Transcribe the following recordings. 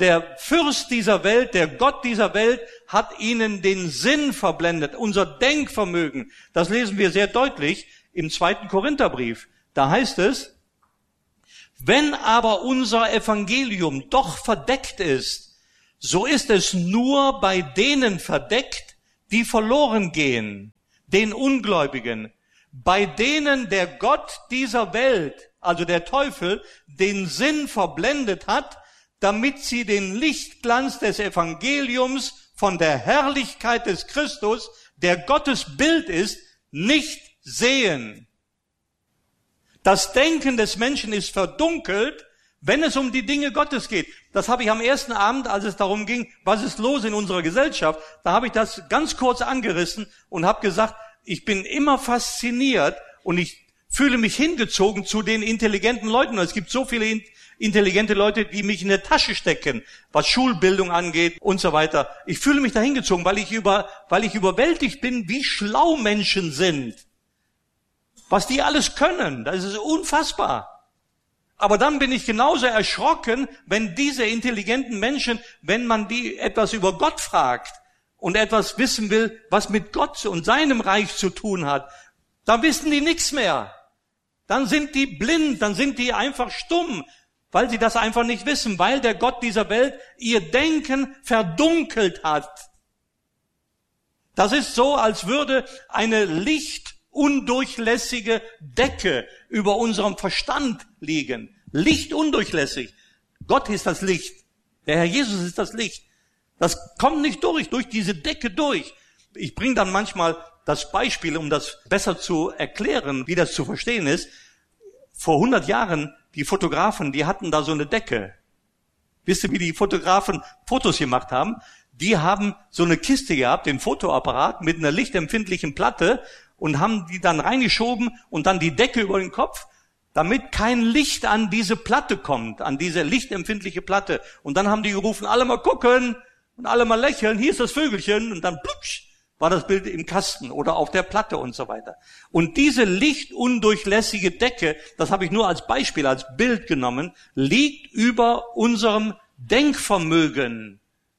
der Fürst dieser Welt, der Gott dieser Welt, hat ihnen den Sinn verblendet, unser Denkvermögen. Das lesen wir sehr deutlich im 2. Korintherbrief. Da heißt es, wenn aber unser Evangelium doch verdeckt ist, so ist es nur bei denen verdeckt, die verloren gehen, den Ungläubigen, bei denen der Gott dieser Welt, also der Teufel, den Sinn verblendet hat, damit sie den Lichtglanz des Evangeliums von der Herrlichkeit des Christus, der Gottes Bild ist, nicht sehen. Das Denken des Menschen ist verdunkelt, wenn es um die Dinge Gottes geht. Das habe ich am ersten Abend, als es darum ging, was ist los in unserer Gesellschaft, da habe ich das ganz kurz angerissen und habe gesagt, ich bin immer fasziniert und ich fühle mich hingezogen zu den intelligenten Leuten. Es gibt so viele intelligente Leute, die mich in der Tasche stecken, was Schulbildung angeht und so weiter. Ich fühle mich da hingezogen, weil ich überwältigt bin, wie schlau Menschen sind. Was die alles können, das ist unfassbar. Aber dann bin ich genauso erschrocken, wenn diese intelligenten Menschen, wenn man die etwas über Gott fragt und etwas wissen will, was mit Gott und seinem Reich zu tun hat, da wissen die nichts mehr. Dann sind die blind, dann sind die einfach stumm, weil sie das einfach nicht wissen, weil der Gott dieser Welt ihr Denken verdunkelt hat. Das ist so, als würde eine lichtundurchlässige Decke über unserem Verstand liegen. Lichtundurchlässig. Gott ist das Licht. Der Herr Jesus ist das Licht. Das kommt nicht durch diese Decke durch. Ich bringe dann manchmal das Beispiel, um das besser zu erklären, wie das zu verstehen ist. Vor 100 Jahren, die Fotografen, die hatten da so eine Decke. Wisst ihr, wie die Fotografen Fotos gemacht haben? Die haben so eine Kiste gehabt, den Fotoapparat mit einer lichtempfindlichen Platte und haben die dann reingeschoben und dann die Decke über den Kopf, damit kein Licht an diese Platte kommt, an diese lichtempfindliche Platte. Und dann haben die gerufen, alle mal gucken und alle mal lächeln, hier ist das Vögelchen und dann plutsch, war das Bild im Kasten oder auf der Platte und so weiter. Und diese lichtundurchlässige Decke, das habe ich nur als Beispiel, als Bild genommen, liegt über unserem Denkvermögen.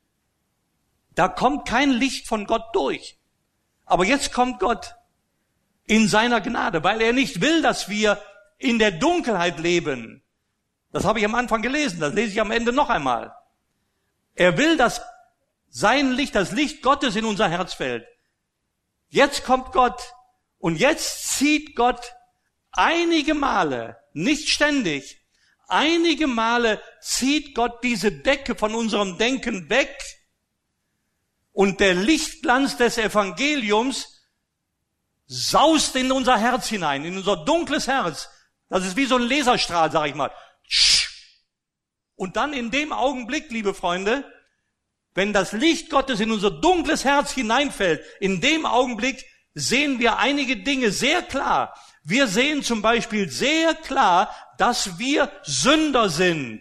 Da kommt kein Licht von Gott durch. Aber jetzt kommt Gott in seiner Gnade, weil er nicht will, dass wir in der Dunkelheit leben. Das habe ich am Anfang gelesen, das lese ich am Ende noch einmal. Er will, dass sein Licht, das Licht Gottes in unser Herz fällt. Jetzt kommt Gott und jetzt zieht Gott einige Male, nicht ständig, einige Male zieht Gott diese Decke von unserem Denken weg und der Lichtglanz des Evangeliums saust in unser Herz hinein, in unser dunkles Herz. Das ist wie so ein Laserstrahl, sag ich mal. Und dann in dem Augenblick, liebe Freunde, wenn das Licht Gottes in unser dunkles Herz hineinfällt, in dem Augenblick sehen wir einige Dinge sehr klar. Wir sehen zum Beispiel sehr klar, dass wir Sünder sind.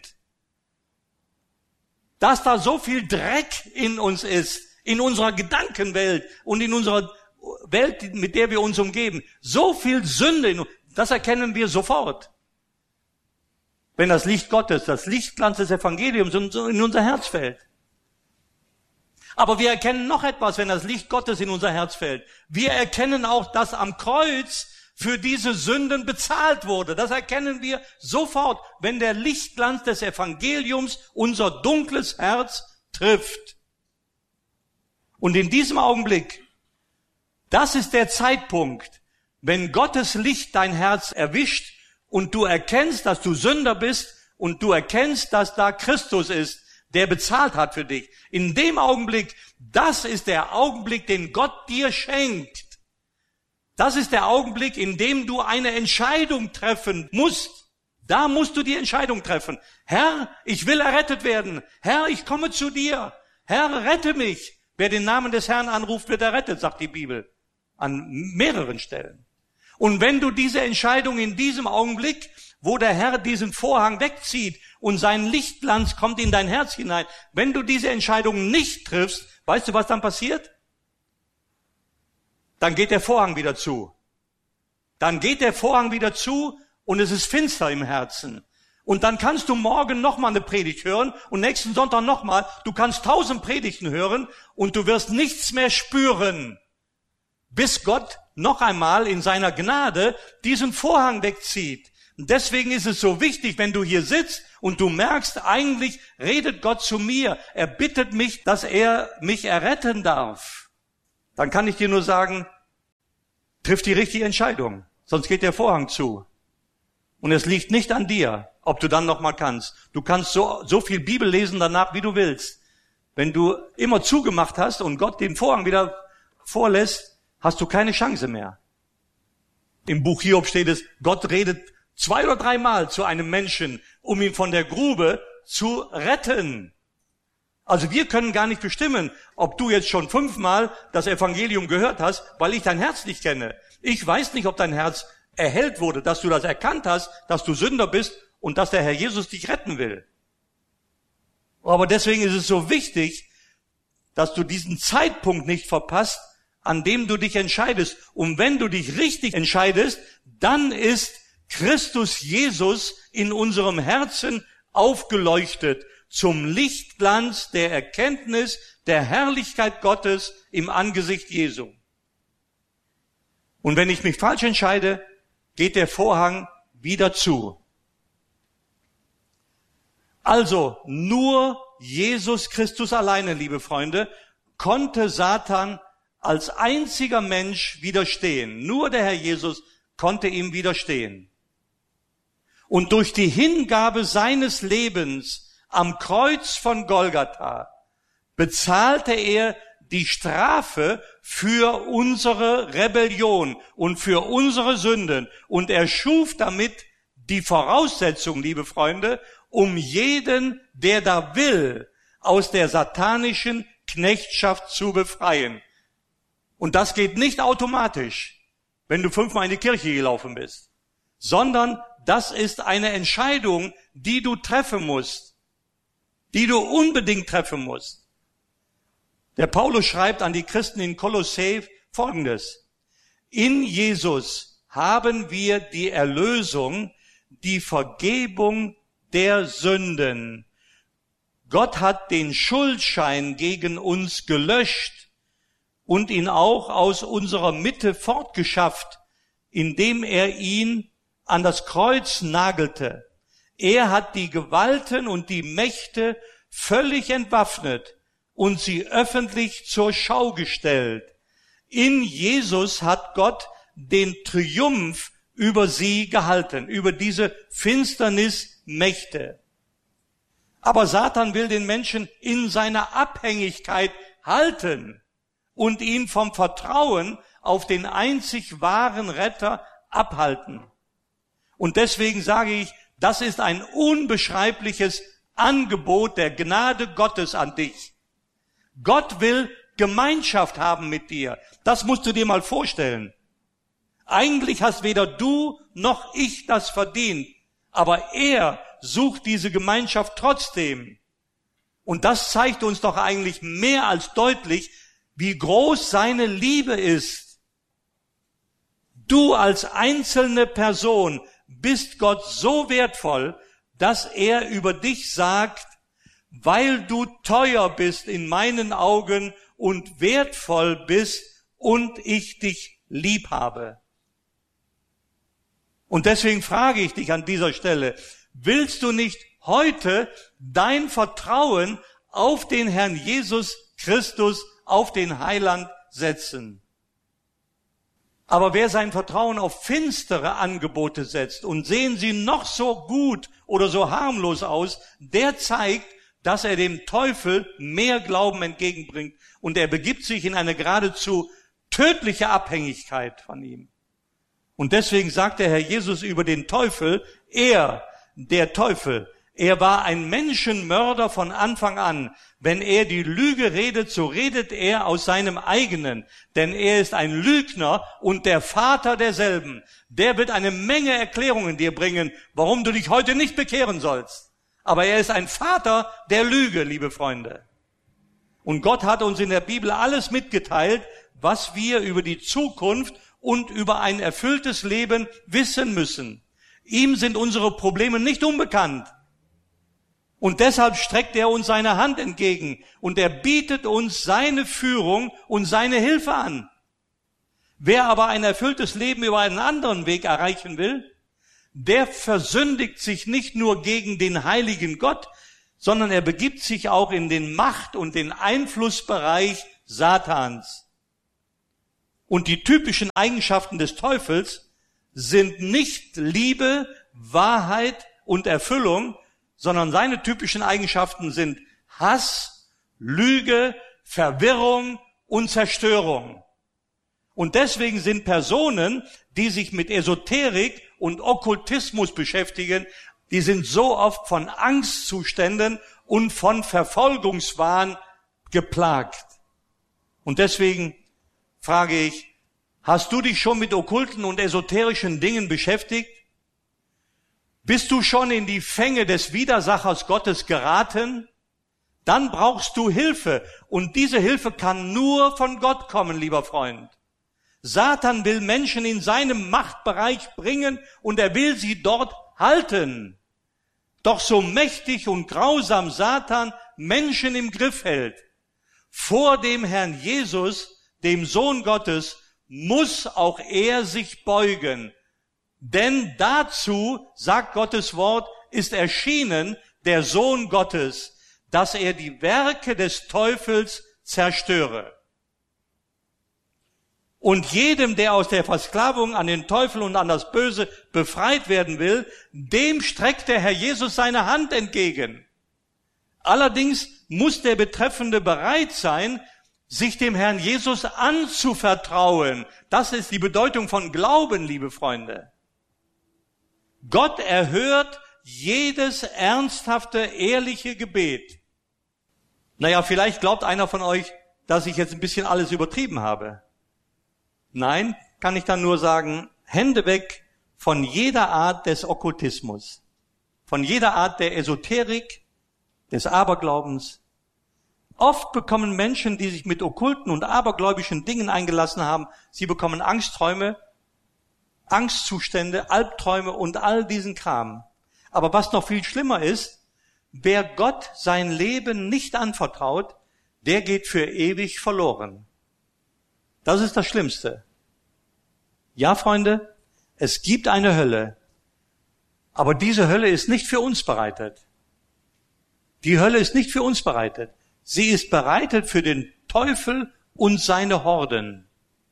Dass da so viel Dreck in uns ist, in unserer Gedankenwelt und in unserer Welt, mit der wir uns umgeben. So viel Sünde in uns, das erkennen wir sofort. Wenn das Licht Gottes, das Lichtglanz des Evangeliums in unser Herz fällt. Aber wir erkennen noch etwas, wenn das Licht Gottes in unser Herz fällt. Wir erkennen auch, dass am Kreuz für diese Sünden bezahlt wurde. Das erkennen wir sofort, wenn der Lichtglanz des Evangeliums unser dunkles Herz trifft. Und in diesem Augenblick, das ist der Zeitpunkt, wenn Gottes Licht dein Herz erwischt und du erkennst, dass du Sünder bist und du erkennst, dass da Christus ist, der bezahlt hat für dich. In dem Augenblick, das ist der Augenblick, den Gott dir schenkt. Das ist der Augenblick, in dem du eine Entscheidung treffen musst. Da musst du die Entscheidung treffen. Herr, ich will errettet werden. Herr, ich komme zu dir. Herr, rette mich. Wer den Namen des Herrn anruft, wird errettet, sagt die Bibel. An mehreren Stellen. Und wenn du diese Entscheidung in diesem Augenblick, wo der Herr diesen Vorhang wegzieht und sein Lichtglanz kommt in dein Herz hinein, wenn du diese Entscheidung nicht triffst, weißt du, was dann passiert? Dann geht der Vorhang wieder zu. Dann geht der Vorhang wieder zu und es ist finster im Herzen. Und dann kannst du morgen nochmal eine Predigt hören und nächsten Sonntag nochmal. Du kannst 1000 Predigten hören und du wirst nichts mehr spüren, bis Gott noch einmal in seiner Gnade diesen Vorhang wegzieht. Und deswegen ist es so wichtig, wenn du hier sitzt und du merkst, eigentlich redet Gott zu mir. Er bittet mich, dass er mich erretten darf. Dann kann ich dir nur sagen, triff die richtige Entscheidung, sonst geht der Vorhang zu. Und es liegt nicht an dir, ob du dann noch mal kannst. Du kannst so viel Bibel lesen danach, wie du willst. Wenn du immer zugemacht hast und Gott den Vorhang wieder vorlässt, hast du keine Chance mehr. Im Buch Hiob steht es, Gott redet 2 oder 3 Mal zu einem Menschen, um ihn von der Grube zu retten. Also wir können gar nicht bestimmen, ob du jetzt schon 5 Mal das Evangelium gehört hast, weil ich dein Herz nicht kenne. Ich weiß nicht, ob dein Herz erhellt wurde, dass du das erkannt hast, dass du Sünder bist und dass der Herr Jesus dich retten will. Aber deswegen ist es so wichtig, dass du diesen Zeitpunkt nicht verpasst, an dem du dich entscheidest. Und wenn du dich richtig entscheidest, dann ist Christus Jesus in unserem Herzen aufgeleuchtet zum Lichtglanz der Erkenntnis der Herrlichkeit Gottes im Angesicht Jesu. Und wenn ich mich falsch entscheide, geht der Vorhang wieder zu. Also nur Jesus Christus alleine, liebe Freunde, konnte Satan als einziger Mensch widerstehen. Nur der Herr Jesus konnte ihm widerstehen. Und durch die Hingabe seines Lebens am Kreuz von Golgatha bezahlte er die Strafe für unsere Rebellion und für unsere Sünden. Und er schuf damit die Voraussetzung, liebe Freunde, um jeden, der da will, aus der satanischen Knechtschaft zu befreien. Und das geht nicht automatisch, wenn du 5-mal in die Kirche gelaufen bist, sondern das ist eine Entscheidung, die du treffen musst, die du unbedingt treffen musst. Der Paulus schreibt an die Christen in Kolossä Folgendes: In Jesus haben wir die Erlösung, die Vergebung der Sünden. Gott hat den Schuldschein gegen uns gelöscht und ihn auch aus unserer Mitte fortgeschafft, indem er ihn an das Kreuz nagelte. Er hat die Gewalten und die Mächte völlig entwaffnet und sie öffentlich zur Schau gestellt. In Jesus hat Gott den Triumph über sie gehalten, über diese Finsternismächte. Aber Satan will den Menschen in seiner Abhängigkeit halten und ihn vom Vertrauen auf den einzig wahren Retter abhalten. Und deswegen sage ich, das ist ein unbeschreibliches Angebot der Gnade Gottes an dich. Gott will Gemeinschaft haben mit dir. Das musst du dir mal vorstellen. Eigentlich hast weder du noch ich das verdient, aber er sucht diese Gemeinschaft trotzdem. Und das zeigt uns doch eigentlich mehr als deutlich, wie groß seine Liebe ist. Du als einzelne Person bist Gott so wertvoll, dass er über dich sagt, weil du teuer bist in meinen Augen und wertvoll bist und ich dich lieb habe. Und deswegen frage ich dich an dieser Stelle, willst du nicht heute dein Vertrauen auf den Herrn Jesus Christus, auf den Heiland setzen? Aber wer sein Vertrauen auf finstere Angebote setzt und sehen sie noch so gut oder so harmlos aus, der zeigt, dass er dem Teufel mehr Glauben entgegenbringt und er begibt sich in eine geradezu tödliche Abhängigkeit von ihm. Und deswegen sagt der Herr Jesus über den Teufel, der Teufel, er war ein Menschenmörder von Anfang an. Wenn er die Lüge redet, so redet er aus seinem eigenen. Denn er ist ein Lügner und der Vater derselben. Der wird eine Menge Erklärungen dir bringen, warum du dich heute nicht bekehren sollst. Aber er ist ein Vater der Lüge, liebe Freunde. Und Gott hat uns in der Bibel alles mitgeteilt, was wir über die Zukunft und über ein erfülltes Leben wissen müssen. Ihm sind unsere Probleme nicht unbekannt. Und deshalb streckt er uns seine Hand entgegen und er bietet uns seine Führung und seine Hilfe an. Wer aber ein erfülltes Leben über einen anderen Weg erreichen will, der versündigt sich nicht nur gegen den heiligen Gott, sondern er begibt sich auch in den Macht- und den Einflussbereich Satans. Und die typischen Eigenschaften des Teufels sind nicht Liebe, Wahrheit und Erfüllung, sondern seine typischen Eigenschaften sind Hass, Lüge, Verwirrung und Zerstörung. Und deswegen sind Personen, die sich mit Esoterik und Okkultismus beschäftigen, die sind so oft von Angstzuständen und von Verfolgungswahn geplagt. Und deswegen frage ich, hast du dich schon mit okkulten und esoterischen Dingen beschäftigt? Bist du schon in die Fänge des Widersachers Gottes geraten? Dann brauchst du Hilfe. Und diese Hilfe kann nur von Gott kommen, lieber Freund. Satan will Menschen in seinem Machtbereich bringen und er will sie dort halten. Doch so mächtig und grausam Satan Menschen im Griff hält, vor dem Herrn Jesus, dem Sohn Gottes, muss auch er sich beugen. Denn dazu, sagt Gottes Wort, ist erschienen der Sohn Gottes, dass er die Werke des Teufels zerstöre. Und jedem, der aus der Versklavung an den Teufel und an das Böse befreit werden will, dem streckt der Herr Jesus seine Hand entgegen. Allerdings muss der Betreffende bereit sein, sich dem Herrn Jesus anzuvertrauen. Das ist die Bedeutung von Glauben, liebe Freunde. Gott erhört jedes ernsthafte, ehrliche Gebet. Naja, vielleicht glaubt einer von euch, dass ich jetzt ein bisschen alles übertrieben habe. Nein, kann ich dann nur sagen, Hände weg von jeder Art des Okkultismus, von jeder Art der Esoterik, des Aberglaubens. Oft bekommen Menschen, die sich mit okkulten und abergläubischen Dingen eingelassen haben, sie bekommen Angstträume, Angstzustände, Albträume und all diesen Kram. Aber was noch viel schlimmer ist, wer Gott sein Leben nicht anvertraut, der geht für ewig verloren. Das ist das Schlimmste. Ja, Freunde, es gibt eine Hölle, aber diese Hölle ist nicht für uns bereitet. Die Hölle ist nicht für uns bereitet. Sie ist bereitet für den Teufel und seine Horden.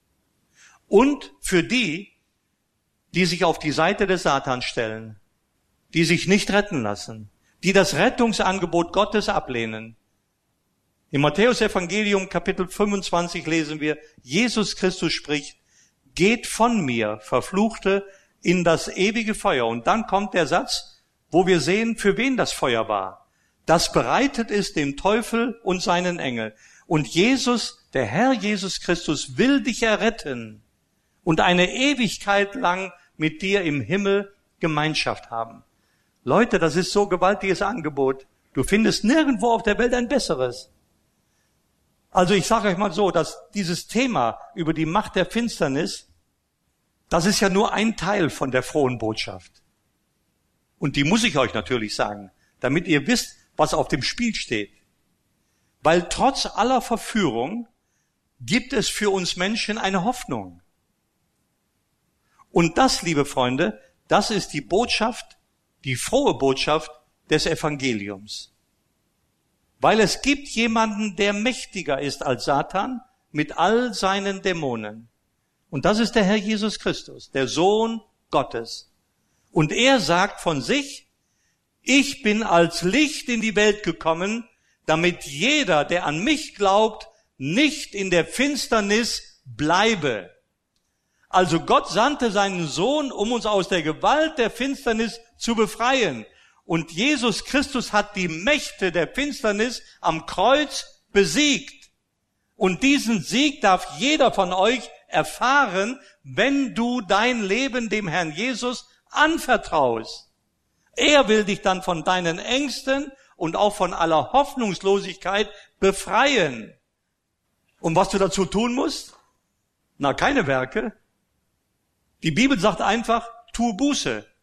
Und für die, die sich auf die Seite des Satans stellen, die sich nicht retten lassen, die das Rettungsangebot Gottes ablehnen. Im Matthäus-Evangelium Kapitel 25 lesen wir, Jesus Christus spricht, geht von mir, Verfluchte, in das ewige Feuer. Und dann kommt der Satz, wo wir sehen, für wen das Feuer war. Das bereitet ist dem Teufel und seinen Engel. Und Jesus, der Herr Jesus Christus, will dich erretten und eine Ewigkeit lang mit dir im Himmel Gemeinschaft haben. Leute, das ist so ein gewaltiges Angebot. Du findest nirgendwo auf der Welt ein besseres. Also ich sage euch mal so, dass dieses Thema über die Macht der Finsternis, das ist ja nur ein Teil von der frohen Botschaft. Und die muss ich euch natürlich sagen, damit ihr wisst, was auf dem Spiel steht. Weil trotz aller Verführung gibt es für uns Menschen eine Hoffnung. Und das, liebe Freunde, das ist die Botschaft, die frohe Botschaft des Evangeliums. Weil es gibt jemanden, der mächtiger ist als Satan mit all seinen Dämonen. Und das ist der Herr Jesus Christus, der Sohn Gottes. Und er sagt von sich, ich bin als Licht in die Welt gekommen, damit jeder, der an mich glaubt, nicht in der Finsternis bleibe. Also Gott sandte seinen Sohn, um uns aus der Gewalt der Finsternis zu befreien. Und Jesus Christus hat die Mächte der Finsternis am Kreuz besiegt. Und diesen Sieg darf jeder von euch erfahren, wenn du dein Leben dem Herrn Jesus anvertraust. Er will dich dann von deinen Ängsten und auch von aller Hoffnungslosigkeit befreien. Und was du dazu tun musst? Na, keine Werke. Die Bibel sagt einfach, tu Buße.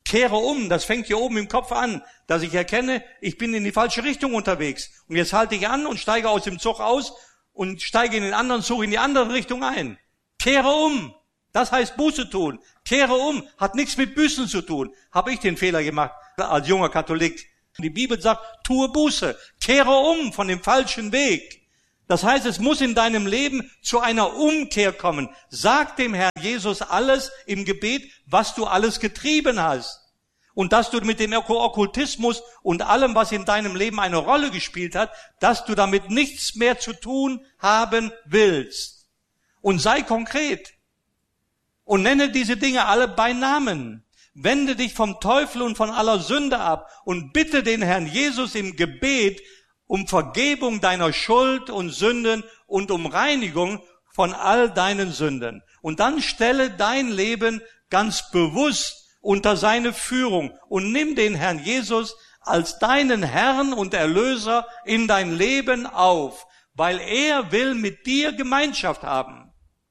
Kehre um, das fängt hier oben im Kopf an, dass ich erkenne, ich bin in die falsche Richtung unterwegs. Und jetzt halte ich an und steige aus dem Zug aus und steige in den anderen Zug in die andere Richtung ein. Kehre um. Das heißt Buße tun. Kehre um. Hat nichts mit Büßen zu tun. Habe ich den Fehler gemacht als junger Katholik. Die Bibel sagt, tue Buße. Kehre um von dem falschen Weg. Das heißt, es muss in deinem Leben zu einer Umkehr kommen. Sag dem Herrn Jesus alles im Gebet, was du alles getrieben hast. Und dass du mit dem Okkultismus und allem, was in deinem Leben eine Rolle gespielt hat, dass du damit nichts mehr zu tun haben willst. Und sei konkret. Und nenne diese Dinge alle bei Namen. Wende dich vom Teufel und von aller Sünde ab und bitte den Herrn Jesus im Gebet um Vergebung deiner Schuld und Sünden und um Reinigung von all deinen Sünden. Und dann stelle dein Leben ganz bewusst unter seine Führung und nimm den Herrn Jesus als deinen Herrn und Erlöser in dein Leben auf, weil er will mit dir Gemeinschaft haben.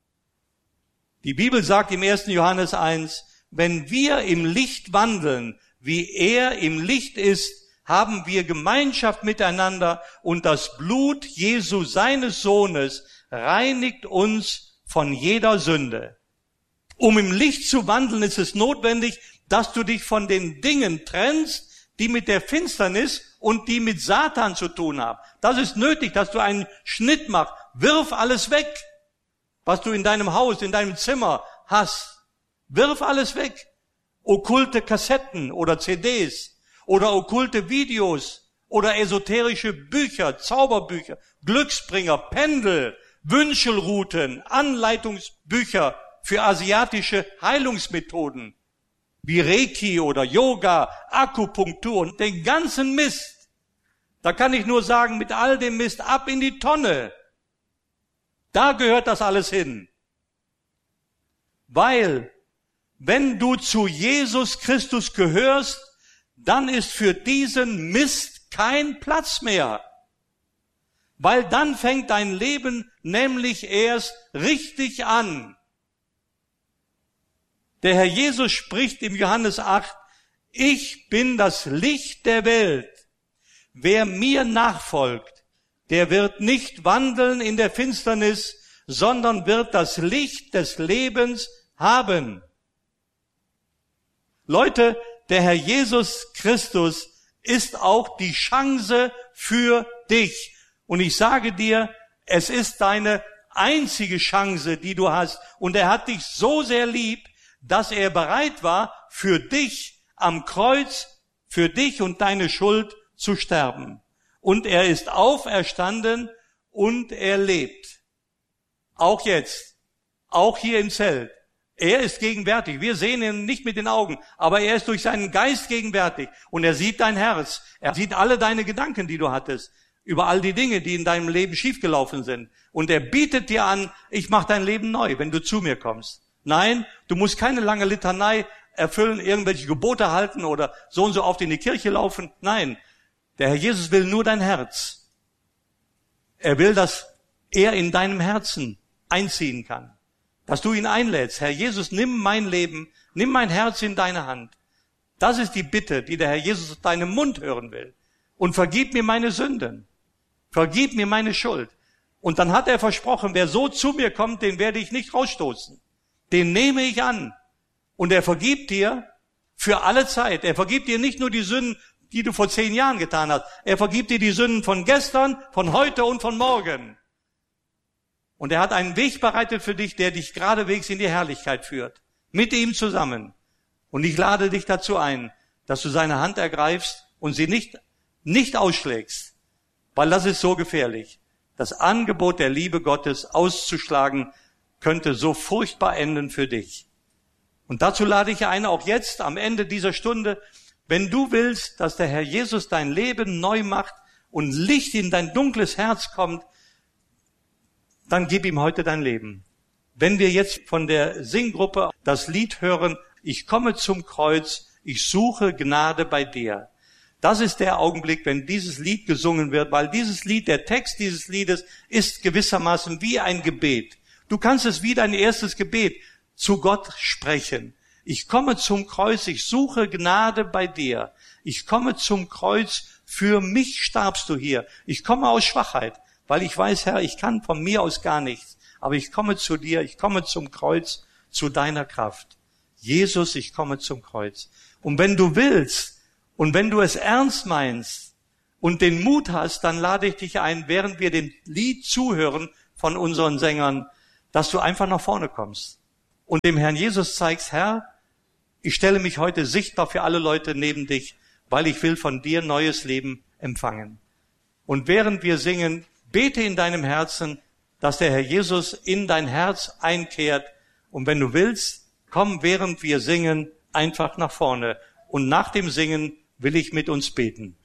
Die Bibel sagt im 1. Johannes 1, wenn wir im Licht wandeln, wie er im Licht ist, haben wir Gemeinschaft miteinander und das Blut Jesu, seines Sohnes, reinigt uns von jeder Sünde. Um im Licht zu wandeln, ist es notwendig, dass du dich von den Dingen trennst, die mit der Finsternis und die mit Satan zu tun haben. Das ist nötig, dass du einen Schnitt machst. Wirf alles weg, was du in deinem Haus, in deinem Zimmer hast. Wirf alles weg. Okkulte Kassetten oder CDs. Oder okkulte Videos oder esoterische Bücher, Zauberbücher, Glücksbringer, Pendel, Wünschelrouten, Anleitungsbücher für asiatische Heilungsmethoden, wie Reiki oder Yoga, Akupunktur und den ganzen Mist. Da kann ich nur sagen, mit all dem Mist ab in die Tonne. Da gehört das alles hin. Weil, wenn du zu Jesus Christus gehörst, dann ist für diesen Mist kein Platz mehr. Weil dann fängt dein Leben nämlich erst richtig an. Der Herr Jesus spricht im Johannes 8, ich bin das Licht der Welt. Wer mir nachfolgt, der wird nicht wandeln in der Finsternis, sondern wird das Licht des Lebens haben. Leute, der Herr Jesus Christus ist auch die Chance für dich. Und ich sage dir, es ist deine einzige Chance, die du hast. Und er hat dich so sehr lieb, dass er bereit war, für dich am Kreuz, für dich und deine Schuld zu sterben. Und er ist auferstanden und er lebt. Auch jetzt, auch hier im Zelt. Er ist gegenwärtig. Wir sehen ihn nicht mit den Augen, aber er ist durch seinen Geist gegenwärtig. Und er sieht dein Herz. Er sieht alle deine Gedanken, die du hattest, über all die Dinge, die in deinem Leben schiefgelaufen sind. Und er bietet dir an, ich mache dein Leben neu, wenn du zu mir kommst. Nein, du musst keine lange Litanei erfüllen, irgendwelche Gebote halten oder so und so oft in die Kirche laufen. Nein, der Herr Jesus will nur dein Herz. Er will, dass er in deinem Herzen einziehen kann. Dass du ihn einlädst. Herr Jesus, nimm mein Leben, nimm mein Herz in deine Hand. Das ist die Bitte, die der Herr Jesus aus deinem Mund hören will. Und vergib mir meine Sünden. Vergib mir meine Schuld. Und dann hat er versprochen, wer so zu mir kommt, den werde ich nicht rausstoßen. Den nehme ich an. Und er vergibt dir für alle Zeit. Er vergibt dir nicht nur die Sünden, die du vor 10 Jahren getan hast. Er vergibt dir die Sünden von gestern, von heute und von morgen. Und er hat einen Weg bereitet für dich, der dich geradewegs in die Herrlichkeit führt. Mit ihm zusammen. Und ich lade dich dazu ein, dass du seine Hand ergreifst und sie nicht ausschlägst. Weil das ist so gefährlich. Das Angebot der Liebe Gottes auszuschlagen, könnte so furchtbar enden für dich. Und dazu lade ich ein, auch jetzt am Ende dieser Stunde, wenn du willst, dass der Herr Jesus dein Leben neu macht und Licht in dein dunkles Herz kommt, dann gib ihm heute dein Leben. Wenn wir jetzt von der Singgruppe das Lied hören, ich komme zum Kreuz, ich suche Gnade bei dir. Das ist der Augenblick, wenn dieses Lied gesungen wird, weil dieses Lied, der Text dieses Liedes ist gewissermaßen wie ein Gebet. Du kannst es wie dein erstes Gebet zu Gott sprechen. Ich komme zum Kreuz, ich suche Gnade bei dir. Ich komme zum Kreuz, für mich starbst du hier. Ich komme aus Schwachheit, weil ich weiß, Herr, ich kann von mir aus gar nichts. Aber ich komme zu dir, ich komme zum Kreuz, zu deiner Kraft. Jesus, ich komme zum Kreuz. Und wenn du willst und wenn du es ernst meinst und den Mut hast, dann lade ich dich ein, während wir dem Lied zuhören von unseren Sängern, dass du einfach nach vorne kommst und dem Herrn Jesus zeigst, Herr, ich stelle mich heute sichtbar für alle Leute neben dich, weil ich will von dir neues Leben empfangen. Und während wir singen, bete in deinem Herzen, dass der Herr Jesus in dein Herz einkehrt. Und wenn du willst, komm, während wir singen, einfach nach vorne. Und nach dem Singen will ich mit uns beten.